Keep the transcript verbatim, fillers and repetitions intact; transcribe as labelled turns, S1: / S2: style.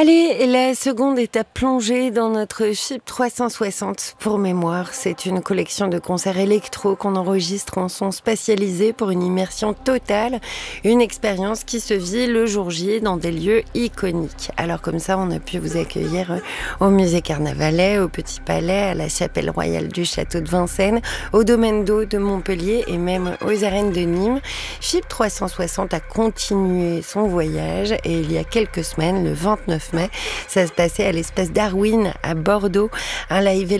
S1: Allez, la seconde étape plongée dans notre F I B trois cent soixante. Pour mémoire, c'est une collection de concerts électro qu'on enregistre en son spatialisé pour une immersion totale. Une expérience qui se vit le jour J dans des lieux iconiques. Alors comme ça, on a pu vous accueillir au musée Carnavalet, au Petit Palais, à la chapelle royale du château de Vincennes, au domaine d'eau de Montpellier et même aux arènes de Nîmes. F I B trois cent soixante a continué son voyage et il y a quelques semaines, le vingt-neuf mai, ça se passait à l'espace Darwin à Bordeaux. Un live